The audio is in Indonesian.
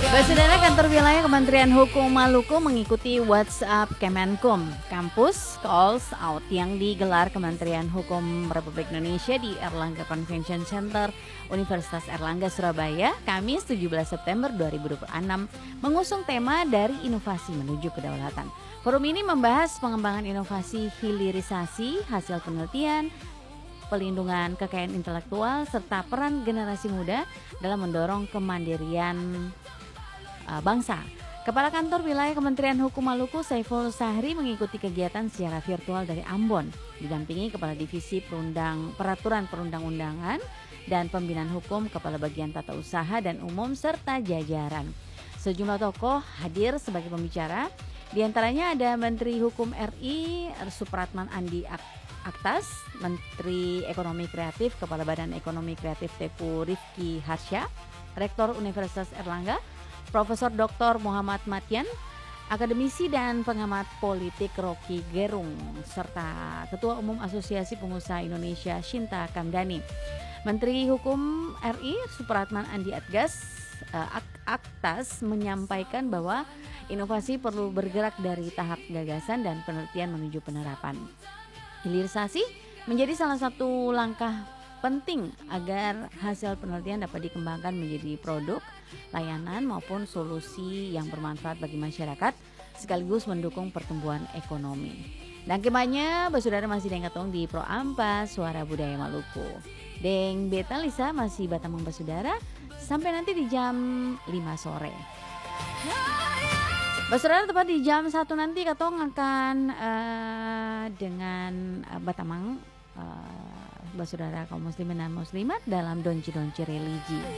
Saudara, Kantor Wilayah Kementerian Hukum Maluku mengikuti WhatsApp Kemenkum Campus Calls Out yang digelar Kementerian Hukum Republik Indonesia di Erlangga Convention Center Universitas Erlangga Surabaya, Kamis 17 September 2026, mengusung tema dari inovasi menuju kedaulatan. Forum ini membahas pengembangan inovasi, hilirisasi, hasil penelitian, pelindungan kekayaan intelektual, serta peran generasi muda dalam mendorong kemandirian bangsa. Kepala Kantor Wilayah Kementerian Hukum Maluku, Saiful Sahri, mengikuti kegiatan secara virtual dari Ambon, didampingi Kepala Divisi Peraturan Perundang-undangan dan Pembinaan Hukum, Kepala Bagian Tata Usaha dan Umum, serta jajaran. Sejumlah tokoh hadir sebagai pembicara, di antaranya ada Menteri Hukum RI Supratman Andi Aktas, Menteri Ekonomi Kreatif, Kepala Badan Ekonomi Kreatif Tepu Rifki Harsya, Rektor Universitas Erlangga, Profesor Dr. Muhammad Matian, akademisi dan pengamat politik Rocky Gerung, serta Ketua Umum Asosiasi Pengusaha Indonesia Shinta Kamdani. Menteri Hukum RI Supratman Andi Aktas menyampaikan bahwa inovasi perlu bergerak dari tahap gagasan dan penelitian menuju penerapan. Hilirisasi menjadi salah satu langkah penting agar hasil penelitian dapat dikembangkan menjadi produk, layanan maupun solusi yang bermanfaat bagi masyarakat sekaligus mendukung pertumbuhan ekonomi. Dan kemanya Basudara masih dengatong di Pro Ampas Suara Budaya Maluku. Deng Beta Lisa masih Batamang Basudara sampai nanti di jam 5 sore. Basudara tepat di jam 1 nanti katong akan dengan Batamang Basudara kaum muslimin dan muslimat dalam donci-donci religi.